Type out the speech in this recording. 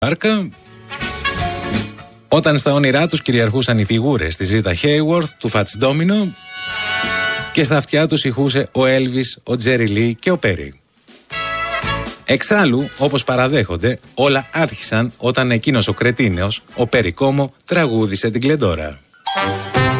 Άρκα, όταν στα όνειρά τους κυριαρχούσαν οι φιγούρες της Ρίτα Χέιουορθ, του Φατς Ντόμινο και στα αυτιά τους ηχούσε ο Έλβις, ο Τζέρι Λί και ο Πέρι. Εξάλλου, όπως παραδέχονται, όλα άρχισαν όταν εκείνος ο κρετίνεος, ο Πέρι Κόμο, τραγούδισε την Κλεντόρα.